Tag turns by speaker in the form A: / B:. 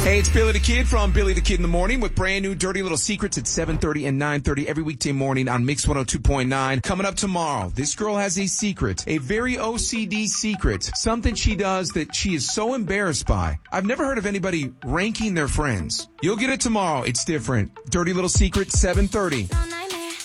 A: Hey, it's Billy the Kid from Billy the Kid in the Morning with brand new Dirty Little Secrets at 7:30 and 9:30 every weekday morning on Mix 102.9. Coming up tomorrow, this girl has a secret, a very OCD secret, something she does that she is so embarrassed by. I've never heard of anybody ranking their friends. You'll get it tomorrow. It's different. Dirty Little Secret, 7:30.